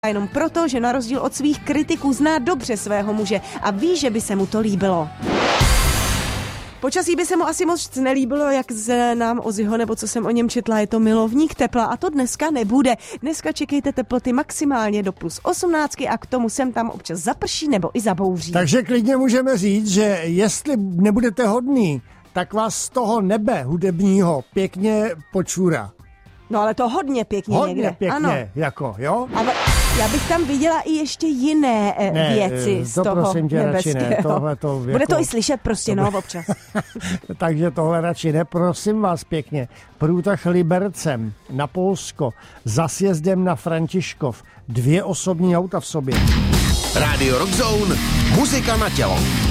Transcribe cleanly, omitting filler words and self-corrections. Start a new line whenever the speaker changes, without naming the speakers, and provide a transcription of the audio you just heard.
jenom proto, že na rozdíl od svých kritiků zná dobře svého muže a ví, že by se mu to líbilo. Počasí by se mu asi moc nelíbilo, jak znám Ozzyho, nebo co jsem o něm četla, je to milovník tepla a to dneska nebude. Dneska čekejte teploty maximálně do plus 18 a k tomu sem tam občas zaprší nebo i zabouří.
Takže klidně můžeme říct, že jestli nebudete hodný, tak vás z toho nebe hudebního pěkně počůra.
No ale to hodně pěkně
hodně
někde.
Pěkně,
ano.
jako, jo?
Ale já bych tam viděla i ještě jiné věci z
to
toho
prosím tě,
nebeského.
radši ne. Tohleto,
Bude
jako...
to i slyšet prostě, no, občas.
Takže tohle radši ne. Prosím vás pěkně. Průtah Libercem na Polsko za sjezdem na Františkov. 2 osobní auta v sobě.
Rádio Rock Zone, muzika na tělo.